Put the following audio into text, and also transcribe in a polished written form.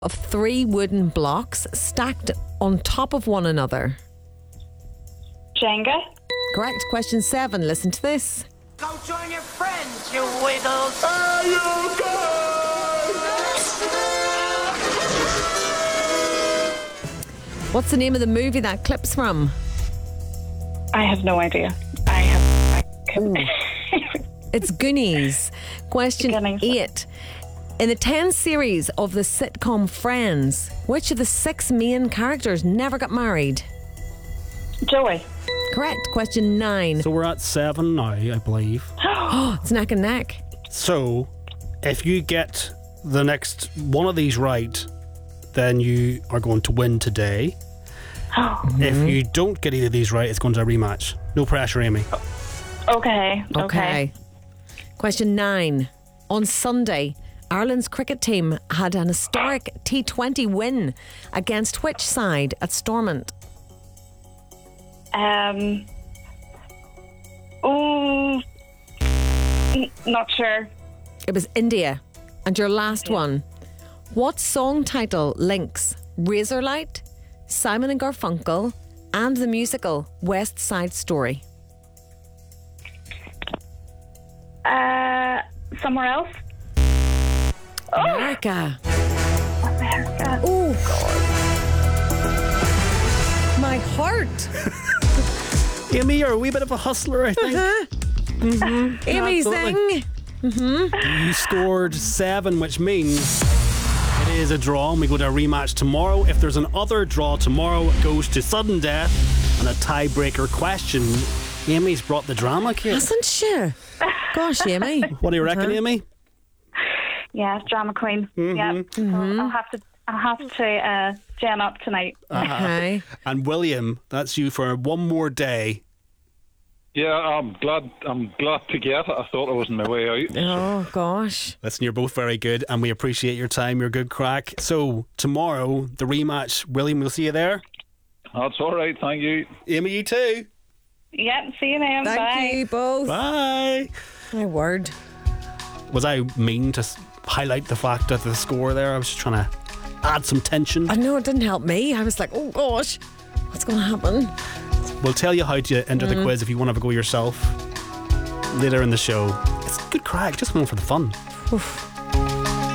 of 3 wooden blocks stacked on top of one another? Jenga. Correct. Question 7. Listen to this. Go join your friends, you wiggles. What's the name of the movie that clip's from? I have no idea. It's Goonies. Question Goonies. 8. In the 10 series of the sitcom Friends, which of the 6 main characters never got married? Joey. Correct. Question 9. So we're at 7 now, I believe. It's neck and neck. So, if you get the next one of these right, then you are going to win today. If you don't get either of these right, it's going to a rematch. No pressure, Amy. Okay. Question 9. On Sunday, Ireland's cricket team had an historic T20 win against which side at Stormont? Not sure. It was India. And your last one. What song title links Razorlight, Simon and Garfunkel, and the musical West Side Story? Somewhere else? America. America. Oh, God. My heart. Amy, you're a wee bit of a hustler, I think. Amy, Absolutely. sing. You scored 7, which means it is a draw, and we go to a rematch tomorrow. If there's an other draw tomorrow, it goes to sudden death and a tiebreaker question. Amy's brought the drama, Kate. Hasn't she? Gosh, Amy. What do you reckon, Amy? Yeah, drama queen. Yeah. So I'll have to jam up tonight. Okay. And William, that's you for one more day. Yeah, I'm glad to get it. I thought I was on my way out. Oh, gosh. Listen, you're both very good, and we appreciate your time. You're good crack. So, tomorrow, the rematch. William, we'll see you there. That's all right, thank you. Amy, you too. Yep, see you then. Bye. Thank you both. Bye. My word. Was I mean to highlight the fact of the score there? I was just trying to add some tension. I know it didn't help me. I was like, oh, gosh, what's going to happen? We'll tell you how to enter the quiz if you want to have a go yourself later in the show. It's good crack, just going for the fun. Oof.